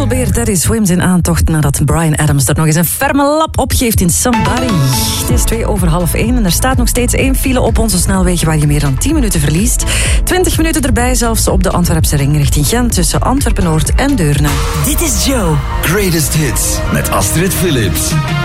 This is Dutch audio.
Engelbert Daddy Swims in aantocht nadat Bryan Adams er nog eens een ferme lap opgeeft in Somebody. Het is 1:02 en er staat nog steeds 1 file op onze snelwegen waar je meer dan 10 minuten verliest. 20 minuten erbij zelfs op de Antwerpse ring richting Gent tussen Antwerpen-Noord en Deurne. Dit is Joe. Greatest Hits met Astrid Philips.